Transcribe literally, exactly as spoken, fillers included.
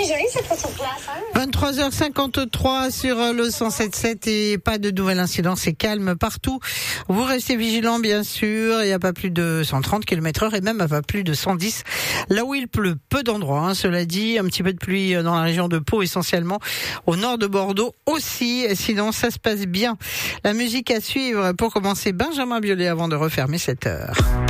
Elle est jolie cette petite place. Hein. vingt-trois heures cinquante-trois sur le cent sept sept et pas de nouvel incident, c'est calme partout. Vous restez vigilants bien sûr, il n'y a pas plus de cent trente kilomètres heure et même pas plus de cent dix. Là où il pleut, peu d'endroits, hein, cela dit, un petit peu de pluie dans la région de Pau essentiellement, au nord de Bordeaux aussi, sinon ça se passe bien. La musique à suivre pour commencer, Benjamin Biolay avant de refermer cette heure.